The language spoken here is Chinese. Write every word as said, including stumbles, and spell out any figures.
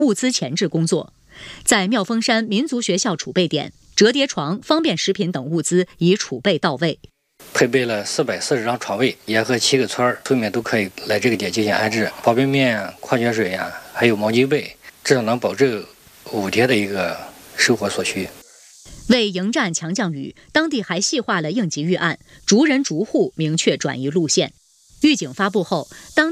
物资前置工作。在妙峰山民族学校储备点，折叠床、方便食品等物资已储备到位。 配备了四百四十张床位，也和七个村儿村民都可以来这个点进行安置。方便面、矿泉水呀、啊，还有毛巾被，至少能保证五天的一个生活所需。 为迎战强降雨，当地还细化了应急预案，逐人逐户明确转移路线。预警发布后，当